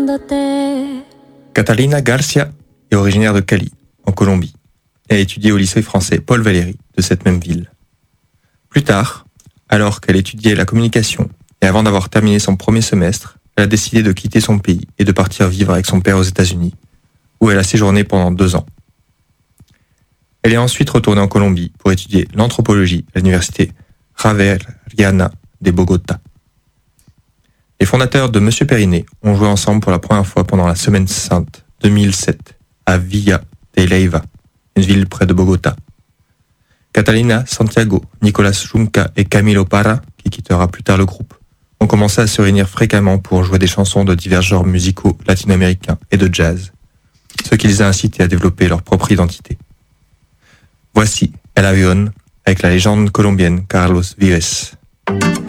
Catalina Garcia est originaire de Cali, en Colombie, et a étudié au lycée français Paul Valéry de cette même ville. Plus tard, alors qu'elle étudiait la communication et avant d'avoir terminé son premier semestre, elle a décidé de quitter son pays et de partir vivre avec son père aux États-Unis, où elle a séjourné pendant 2 ans. Elle est ensuite retournée en Colombie pour étudier l'anthropologie à l'université Javeriana de Bogota. Les fondateurs de Monsieur Periné ont joué ensemble pour la première fois pendant la Semaine Sainte 2007 à Villa de Leyva, une ville près de Bogota. Catalina, Santiago, Nicolas Junca et Camilo Parra, qui quittera plus tard le groupe, ont commencé à se réunir fréquemment pour jouer des chansons de divers genres musicaux latino-américains et de jazz, ce qui les a incités à développer leur propre identité. Voici El Avión avec la légende colombienne Carlos Vives.